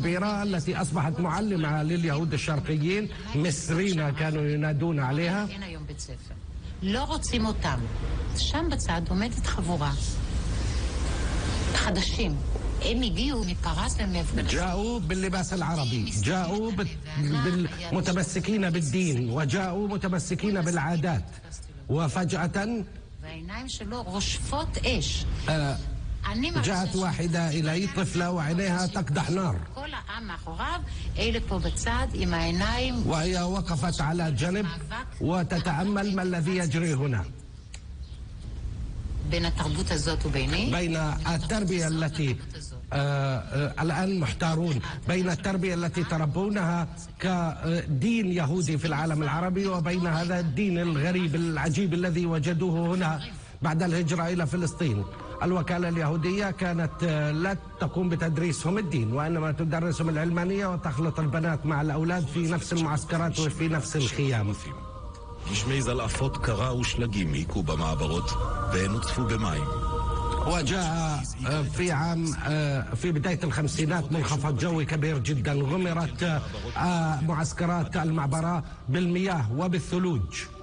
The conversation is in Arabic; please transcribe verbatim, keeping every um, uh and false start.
الكبيرة التي أصبحت معلمة لليهود الشرقيين، مصرينا كانوا ينادون عليها. לא רוצים אותם. שם בצד עומדת חבורה. חדשים. הם הגיעו מפרס ומאפגניסטן. جاءوا باللباس العربي، جاءوا متمسكين بالدين، وجاءوا متمسكين بالعادات، وفجأة והעיניים שלו רושפות אש. جاءت واحدة إلي، طفلة وعينيها تقدح نار، כל העם מאחוריו, אלה פה בצד עם העיניים. وهي وقفت على جنب وتتأمل ما الذي يجري هنا. بين التربوت הזאת وبيني، بين التربية التي آه آه الآن محتارون بين التربية التي تربونها كدين يهودي في العالم العربي، وبين هذا الدين الغريب العجيب الذي وجدوه هنا بعد الهجرة إلى فلسطين. الوكالة اليهودية كانت لا تقوم بتدريسهم الدين، وإنما تدرسهم العلمانية وتخلط البنات مع الأولاد في نفس المعسكرات وفي نفس الخيام. גשמי זלעפות קרה ושלגים היכו במעברות ונוצפו במים. وجاء في عام في بداية الخمسينات منخفض جوي كبير جدا، غمرت معسكرات المعبرة بالمياه وبالثلوج.